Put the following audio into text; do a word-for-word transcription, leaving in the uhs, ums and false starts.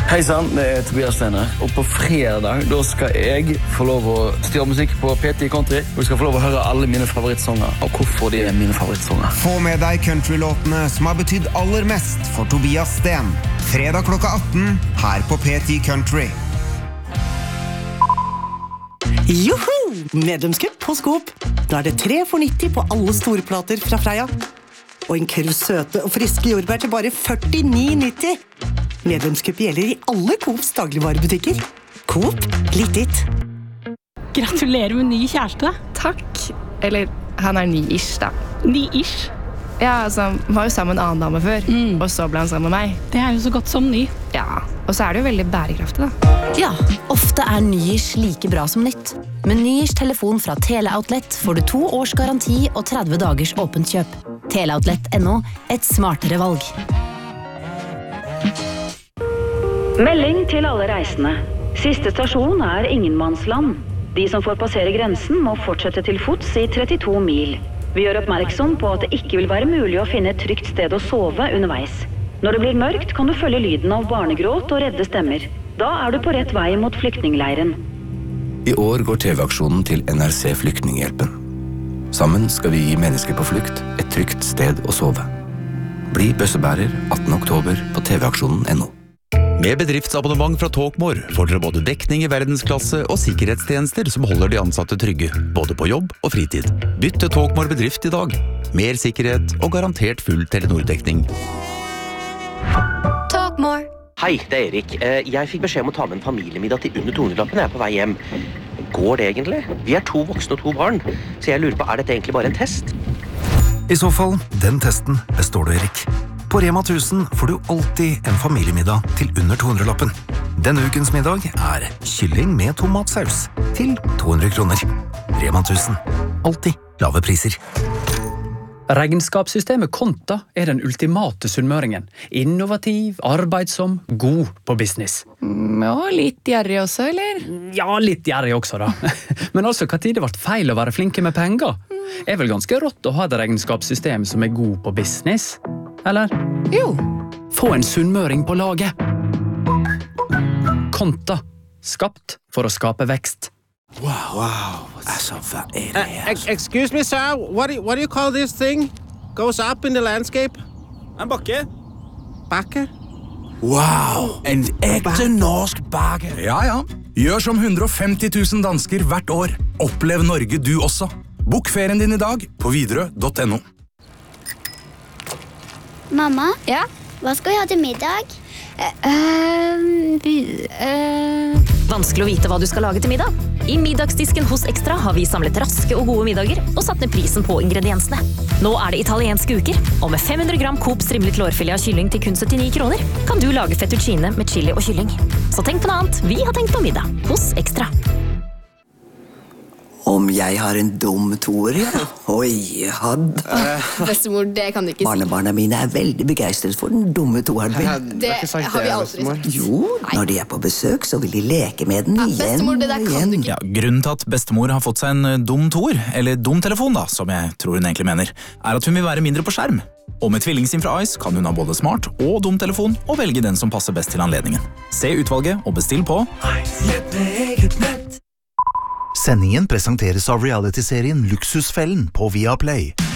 Hei sann, det er Tobias Steiner. Og på fredag da skal jeg få lov å styre musikk på P T Country. Og jeg skal få lov å høre alle mine favorittsanger, og hvorfor de er mine favorittsanger. Få med deg countrylåtene som har betydd aller mest for Tobias Sten. Fredag klokka atten, her på P T Country. Joho! Medlemskap hos Coop. Nå er det tre for nitti på alle store plater fra Freia. Og en kurv søte og friske jordbær til bare førtini nitti. Medlemskap gjelder i alle Coops dagligvarebutikker. Coop, litt ditt. Gratulerer med ny kjæreste. Takk. Eller, han er ny-ish da. Ny-ish? Ja, altså, han var jo sammen med en annen dame før, mm. og så ble han sammen med meg. Det er jo så godt som ny. Ja, og så er det jo veldig bærekraftig da. Ja, ofte er ny-ish like bra som nytt. Med ny-ish telefon fra Teleoutlet får du to års garanti og tretti dagers åpent kjøp. Teleoutlet punktum no, et smartere valg. Melding til alle reisende. Siste stasjon er Ingenmannsland. De som får passere grensen må fortsette til fots i trettito mil. Vi gjør oppmerksom på at det ikke vil være mulig å finne et trygt sted å sove underveis. Når det blir mørkt kan du følge lyden av barnegråt og redde stemmer. Da er du på rett vei mot flyktningleiren. I år går T V-aksjonen til N R C Flyktninghjelpen. Sammen skal vi gi mennesker på flukt et trygt sted å sove. Bli bøssebærer attende oktober på T V-aksjonen punktum no. Med bedriftsabonnement fra Talkmore får dere både dekning i verdensklasse og sikkerhetstjenester som holder de ansatte trygge, både på jobb og fritid. Bytt til Talkmore bedrift i dag. Mer sikkerhet og garantert full Telenor-dekning. Talkmore. Hei, det er Erik. Jeg fikk beskjed om å ta med en familiemiddag til under to hundre-lappen. Jeg er på vei hjem. Går det egentlig? Vi er to voksne og to barn, så jeg lurer på, er dette egentlig bare en test? I så fall, den testen består du, Erik. På Rema tusen får du alltid en familiemiddag til under to hundre-lappen. Denne ukens middag er kylling med tomatsaus til to hundre kroner. Rema tusen. Alltid lave priser. Regnskapssystemet Konta er den ultimate sunnmøringen. Innovativ, arbeidsom, god på business. Mm, ja, litt gjerrig også, eller? Ja, litt gjerrig også da. Men altså, hva tid det ble feil å være flinke med penger? Det er vel ganske rått å ha et regnskapssystem som er god på business? Eller? Jo. Få en sunnmøring på laget. Konta. Skapt for å skape vekst. Wow. Wow. Altså, hva er det her? Uh, excuse me, sir. What do, you, what do you call this thing? Goes up in the landscape? En bakke. Bakke? Wow. En ekte norsk bakke. Ja, ja. Gjør som hundre og femti tusen dansker hvert år. Opplev Norge du også. Bok ferien din i dag på Widerøe punktum no. Mamma? Ja? Hva skal vi ha til middag? Uh, uh... Vanskelig å vite hva du skal lage til middag? I middagsdisken hos Extra har vi samlet raske og gode middager og satt ned prisen på ingrediensene. Nå er det italienske uker, og med fem hundre gram Coop strimlet lårfilet av kylling til kun syttini kroner kan du lage fettuccine med chili og kylling. Så tenk på noe annet. Vi har tenkt på middag hos Extra. Om jeg har en dum toer, ja. Oi, hadde. Uh, Bestemor, det kan du ikke si. Barnebarna mine er veldig begeistret for den dumme toeren min. Ja, det har vi aldri sagt. Jo, når de er på besøk, så vil de leke med den ja, igjen bestemor, det der og kan igjen. du ikke. Ja, grunnen til at bestemor har fått seg en dum toer, eller dum telefon da, som jeg tror hun egentlig mener, er at hun vil være mindre på skjerm. Og med tvillingsim fra Ice kan hun ha både smart og dum telefon og velge den som passer best til anledningen. Se utvalget og bestill på Sendingen presenteres av reality-serien Luksusfellen på Viaplay.